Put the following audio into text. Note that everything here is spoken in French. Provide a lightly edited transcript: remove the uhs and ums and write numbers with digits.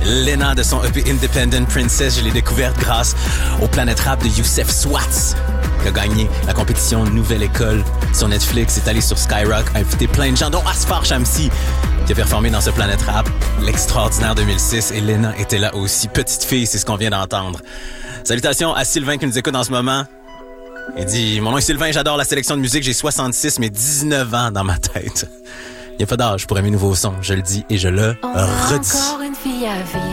Lena de son EP Independent Princess, je l'ai découverte grâce au Planète Rap de Youssef Swatz, qui a gagné la compétition Nouvelle École sur Netflix, est allé sur Skyrock, a invité plein de gens, dont Asfar Shamsi, qui a performé dans ce Planète Rap, l'extraordinaire 2006, et Lena était là aussi. Petite fille, c'est ce qu'on vient d'entendre. Salutations à Sylvain qui nous écoute en ce moment. Il dit « Mon nom est Sylvain, j'adore la sélection de musique, j'ai 66 mais 19 ans dans ma tête. » Il n'y a pas d'âge pour aimer nouveaux sons, je le dis et je le redis. Encore une fille à vivre.